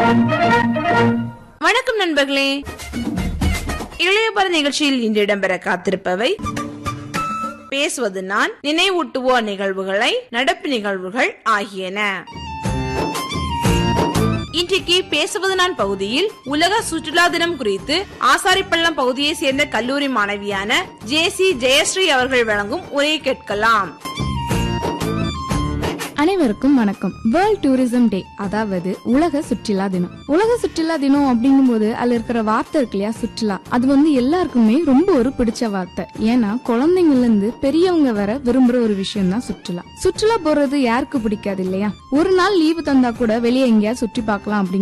வணக்கம் நண்பர்களே, இளையபர நிகழ்ச்சியில் இன்று இடம்பெற காத்திருப்பவை பேசுவது நான், நினைவூட்டுவோர் நிகழ்வுகளை, நடப்பு நிகழ்வுகள் ஆகியன. இன்றைக்கு பேசுவது நான் பகுதியில் உலக சுற்றுலா தினம் குறித்து ஆசாரிப்பள்ளம் பகுதியை சேர்ந்த கல்லூரி மாணவியான ஜே.சி. ஜெயஸ்ரீ அவர்கள் வழங்கும் உரையை கேட்கலாம். அனைவருக்கும் வணக்கம். வேர்ல்ட் டூரிசம் டே, அதாவது உலக சுற்றுலா தினம். உலக சுற்றுலா தினம் அப்படிங்கும் போது அதுல இருக்கிற வார்த்தை இருக்கு இல்லையா, சுற்றுலா. அது எல்லாருக்குமே ரொம்ப ஒரு பிடிச்ச வார்த்தை. ஏன்னா குழந்தைங்கள்ல இருந்து பெரியவங்க வர விரும்புற ஒரு விஷயம் தான் சுற்றுலா. சுற்றுலா போறது யாருக்கு பிடிக்காது இல்லையா? ஒரு நாள் லீவு தந்தா கூட வெளியே எங்கேயா சுற்றி பார்க்கலாம்